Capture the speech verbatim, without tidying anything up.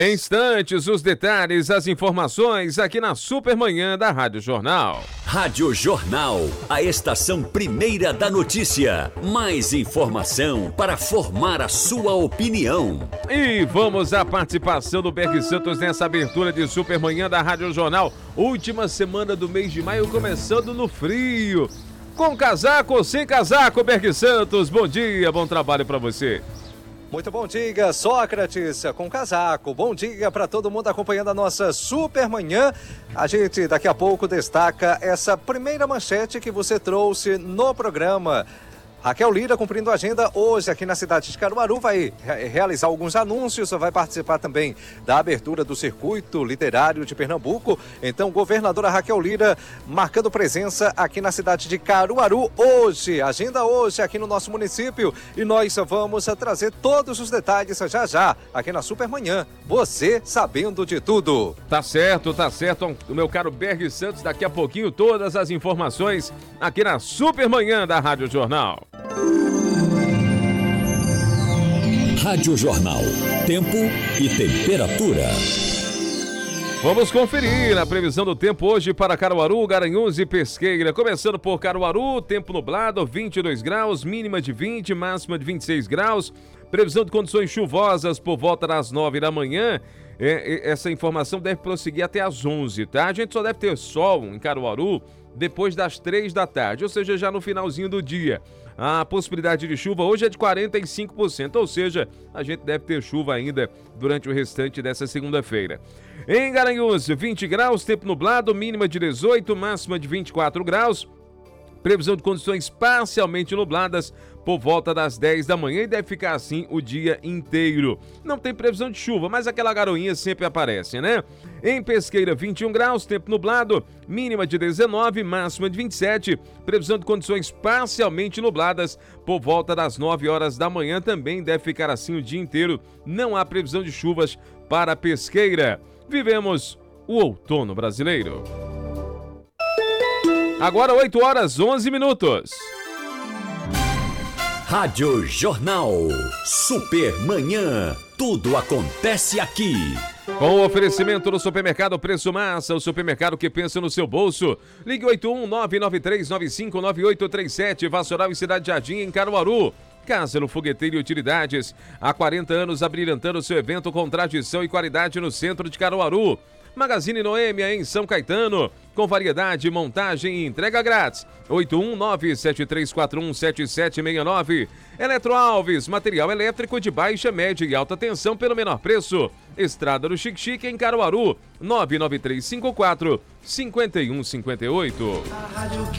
Em instantes, os detalhes, as informações aqui na Supermanhã da Rádio Jornal. Rádio Jornal, a estação primeira da notícia. Mais informação para formar a sua opinião. E vamos à participação do Berg Santos nessa abertura de Supermanhã da Rádio Jornal. Última semana do mês de maio, começando no frio. Com casaco ou sem casaco, Berg Santos, bom dia, bom trabalho para você. Muito bom dia, Sócrates, com casaco. Bom dia para todo mundo acompanhando a nossa Supermanhã. A gente daqui a pouco destaca essa primeira manchete que você trouxe no programa. Raquel Lira cumprindo a agenda hoje aqui na cidade de Caruaru, vai realizar alguns anúncios, vai participar também da abertura do Circuito Literário de Pernambuco. Então, governadora Raquel Lira marcando presença aqui na cidade de Caruaru hoje, agenda hoje aqui no nosso município. E nós vamos trazer todos os detalhes já já aqui na Supermanhã. Você sabendo de tudo. Tá certo, tá certo, o meu caro Berg Santos, daqui a pouquinho todas as informações aqui na Supermanhã da Rádio Jornal. Rádio Jornal, tempo e temperatura. Vamos conferir a previsão do tempo hoje para Caruaru, Garanhuns e Pesqueira. Começando por Caruaru, tempo nublado, vinte e dois graus, mínima de vinte, máxima de vinte e seis graus. Previsão de condições chuvosas por volta das nove da manhã. É, essa informação deve prosseguir até às onze, tá? A gente só deve ter sol em Caruaru depois das três da tarde, ou seja, já no finalzinho do dia. A possibilidade de chuva hoje é de quarenta e cinco por cento, ou seja, a gente deve ter chuva ainda durante o restante dessa segunda-feira. Em Garanhuns, vinte graus, tempo nublado, mínima de dezoito, máxima de vinte e quatro graus. Previsão de condições parcialmente nubladas por volta das dez da manhã e deve ficar assim o dia inteiro. Não tem previsão de chuva, mas aquela garoinha sempre aparece, né? Em Pesqueira, vinte e um graus, tempo nublado, mínima de dezenove, máxima de vinte e sete. Previsão de condições parcialmente nubladas por volta das nove horas da manhã, também deve ficar assim o dia inteiro. Não há previsão de chuvas para Pesqueira. Vivemos o outono brasileiro. Agora oito horas, onze minutos. Rádio Jornal, Supermanhã, tudo acontece aqui. Com o oferecimento do Supermercado Preço Massa, o supermercado que pensa no seu bolso. Ligue oito um nove nove três nove cinco nove oito três sete, Vassoural e Cidade Jardim em Caruaru. Cásero Fogueteiro e Utilidades, há quarenta anos abrilhantando seu evento com tradição e qualidade no centro de Caruaru. Magazine Noêmia em São Caetano, com variedade, montagem e entrega grátis. oito um nove sete três quatro um sete sete seis nove. Eletro Alves, material elétrico de baixa, média e alta tensão pelo menor preço. Estrada do Chique Chique em Caruaru, nove nove três cinco quatro cinco um cinco oito.